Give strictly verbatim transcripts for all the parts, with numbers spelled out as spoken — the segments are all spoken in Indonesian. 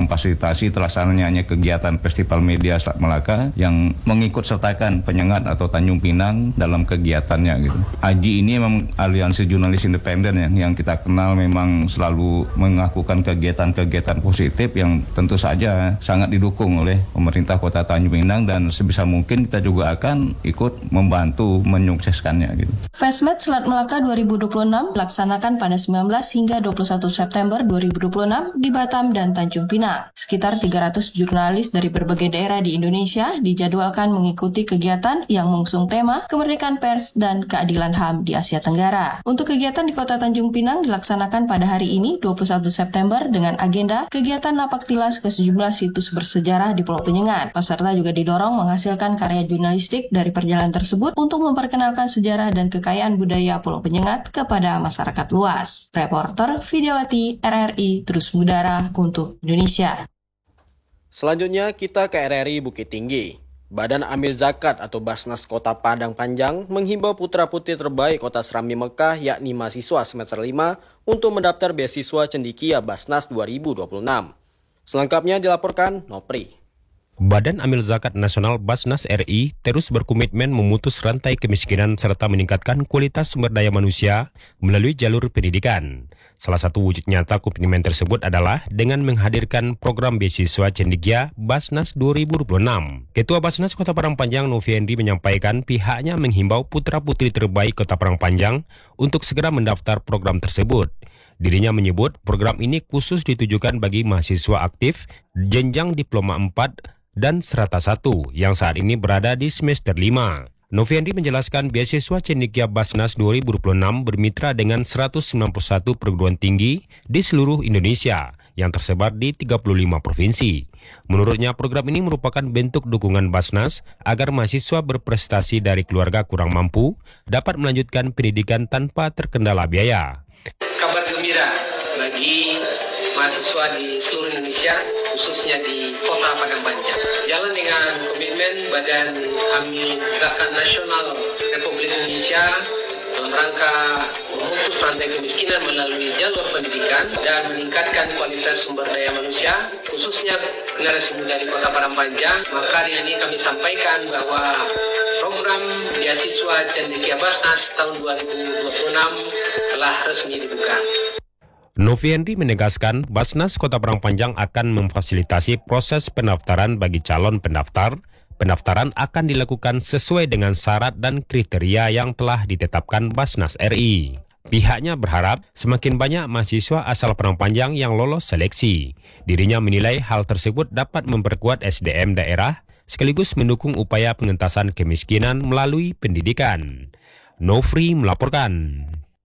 memfasilitasi terlaksananya kegiatan Festival Media Selat Melaka yang mengikut sertakan Penyengat atau Tanjung Pinang dalam kegiatannya gitu. A J I ini memang aliansi jurnalis independen ya, yang kita kenal memang selalu melakukan kegiatan-kegiatan positif yang tentu saja sangat didukung oleh pemerintah Kota Tanjung Pinang, dan sebisa mungkin kita juga akan ikut membantu menyukseskannya gitu. Fesmed Selat Melaka dua ribu dua puluh enam dilaksanakan pada sembilan belas hingga dua puluh satu September dua ribu dua puluh enam di Batam dan Tanjung Pinang. Sekitar tiga ratus jurnalis dari berbagai daerah di Indonesia dijadwalkan mengikuti kegiatan yang mengusung tema kemerdekaan pers dan keadilan H A M di Asia Tenggara. Untuk kegiatan di Kota Tanjung Pinang dilaksanakan pada hari ini dua puluh satu September dengan agenda kegiatan napak tilas ke sejumlah situs bersejarah di Pulau Penyengat. Peserta juga didorong menghasilkan karya jurnalistik dari perjalanan tersebut untuk memperkenalkan sejarah dan kekayaan budaya Pulau Penyengat kepada masyarakat luas. Reporter Vidyawati R R I terus mengudara untuk Indonesia. Selanjutnya kita ke R R I Bukit Tinggi. Badan Amil Zakat atau Basnas Kota Padang Panjang menghimbau putra-putri terbaik Kota Serambi Mekah yakni mahasiswa semester lima untuk mendaftar beasiswa cendekia Basnas dua ribu dua puluh enam. Selengkapnya dilaporkan Nopri. Badan Amil Zakat Nasional Basnas R I terus berkomitmen memutus rantai kemiskinan serta meningkatkan kualitas sumber daya manusia melalui jalur pendidikan. Salah satu wujud nyata komitmen tersebut adalah dengan menghadirkan program beasiswa cendekia Basnas dua ribu dua puluh enam. Ketua Basnas Kota Padang Panjang Noviendri menyampaikan pihaknya menghimbau putra-putri terbaik Kota Padang Panjang untuk segera mendaftar program tersebut. Dirinya menyebut program ini khusus ditujukan bagi mahasiswa aktif jenjang diploma empat dan serata satu yang saat ini berada di semester lima. Noviendri menjelaskan beasiswa cendekia Basnas dua ribu dua puluh enam bermitra dengan seratus sembilan puluh satu perguruan tinggi di seluruh Indonesia yang tersebar di tiga puluh lima provinsi. Menurutnya program ini merupakan bentuk dukungan Basnas agar mahasiswa berprestasi dari keluarga kurang mampu dapat melanjutkan pendidikan tanpa terkendala biaya. Kabar gembira bagi mahasiswa di seluruh Indonesia, khususnya di Kota Padang Panjang. Sejalan dengan komitmen Badan Amil Zakat Nasional Republik Indonesia dalam rangka memutus rantai kemiskinan melalui jalur pendidikan dan meningkatkan kualitas sumber daya manusia, khususnya generasi muda di Kota Padang Panjang, maka hari ini kami sampaikan bahwa program beasiswa cendekia Basnas tahun dua ribu dua puluh enam telah resmi dibuka. Noviendri menegaskan Basnas Kota Padang Panjang akan memfasilitasi proses pendaftaran bagi calon pendaftar. Pendaftaran akan dilakukan sesuai dengan syarat dan kriteria yang telah ditetapkan Basnas R I. Pihaknya berharap semakin banyak mahasiswa asal Padang Panjang yang lolos seleksi. Dirinya menilai hal tersebut dapat memperkuat S D M daerah sekaligus mendukung upaya pengentasan kemiskinan melalui pendidikan. Nofri melaporkan.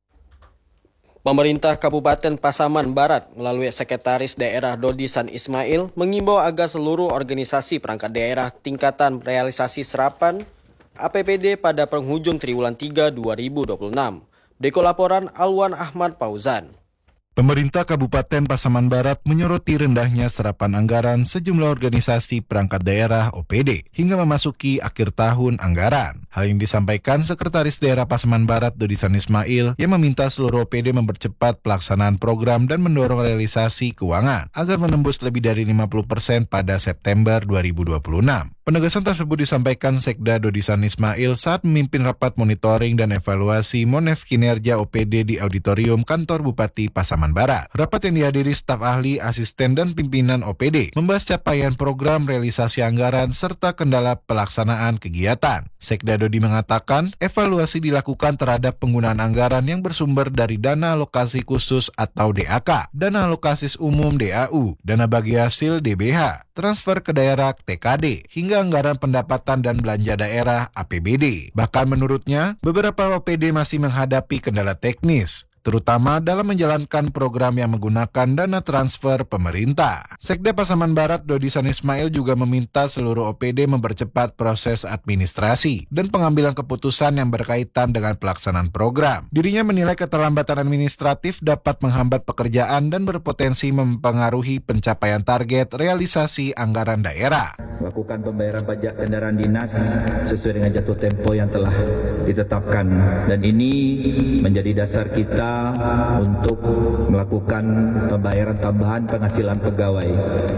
Pemerintah Kabupaten Pasaman Barat melalui Sekretaris Daerah Dodi San Ismail mengimbau agar seluruh organisasi perangkat daerah tingkatan realisasi serapan A P B D pada penghujung triwulan tiga dua ribu dua puluh enam. Berikut laporan Alwan Ahmad Fauzan. Pemerintah Kabupaten Pasaman Barat menyoroti rendahnya serapan anggaran sejumlah organisasi perangkat daerah O P D hingga memasuki akhir tahun anggaran. Hal yang disampaikan Sekretaris Daerah Pasaman Barat Dodi San Ismail yang meminta seluruh O P D mempercepat pelaksanaan program dan mendorong realisasi keuangan agar menembus lebih dari lima puluh persen pada September dua ribu dua puluh enam. Penegasan tersebut disampaikan Sekda Dodi San Ismail saat memimpin rapat monitoring dan evaluasi Monef kinerja O P D di auditorium kantor Bupati Pasaman Barat. Rapat yang dihadiri staf ahli, asisten, dan pimpinan O P D membahas capaian program realisasi anggaran serta kendala pelaksanaan kegiatan. Sekda Dodi mengatakan evaluasi dilakukan terhadap penggunaan anggaran yang bersumber dari dana alokasi khusus atau D A K, dana alokasi umum D A U, dana bagi hasil D B H, transfer ke daerah T K D, hingga anggaran pendapatan dan belanja daerah A P B D. Bahkan menurutnya, beberapa O P D masih menghadapi kendala teknis, terutama dalam menjalankan program yang menggunakan dana transfer pemerintah. Sekda Pasaman Barat Dodi San Ismail juga meminta seluruh O P D mempercepat proses administrasi dan pengambilan keputusan yang berkaitan dengan pelaksanaan program. Dirinya menilai keterlambatan administratif dapat menghambat pekerjaan dan berpotensi mempengaruhi pencapaian target realisasi anggaran daerah. Melakukan pembayaran pajak kendaraan dinas sesuai dengan jatuh tempo yang telah ditetapkan, dan ini menjadi dasar kita untuk melakukan pembayaran tambahan penghasilan pegawai.